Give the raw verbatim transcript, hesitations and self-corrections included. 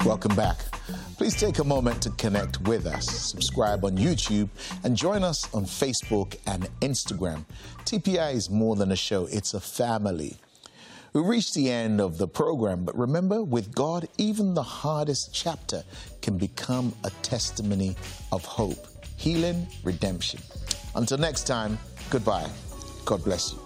Welcome back. Please take a moment to connect with us. Subscribe on YouTube and join us on Facebook and Instagram. T P I is more than a show, it's a family. We've reached the end of the program, but remember, with God, even the hardest chapter can become a testimony of hope, healing, redemption. Until next time, goodbye. God bless you.